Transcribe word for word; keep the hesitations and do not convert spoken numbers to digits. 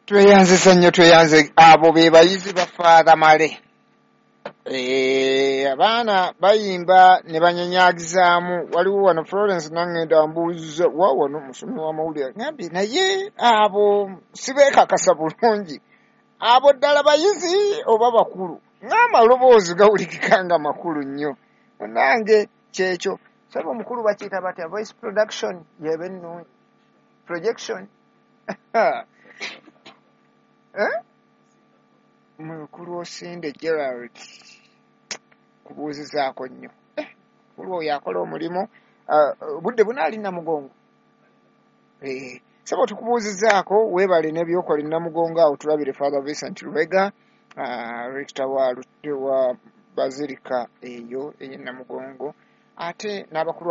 tweyanzisa nnyo tweyanze abo be bayizi ba Father Male. Eh, abaana bayimba ne banyanyagizaamu. Waliwo wano Florence nangenda mbuuza wa wano musomi wa mawulire ngambye naye abo sibeekakasa bulungi abo ddala bayizi oba bakulu ng'amaloboozi gawulikika nga makulu nnyo nange kyekyo saba omukulu bakiyita batya voice production yeba ennungi projection eh? Mukulu Osinde Gerald kubuuzizaako nnyo eh, mukulu oyo akola omulimu uh, budde bunaali Namugongo eh, saba tukubuuzizaako weebale n'ebyokola Namugongo awo tulabire Father Vincent Lubega uh, rector wa, wa bazilika eyo ey'e Namugongo ate n'abakulu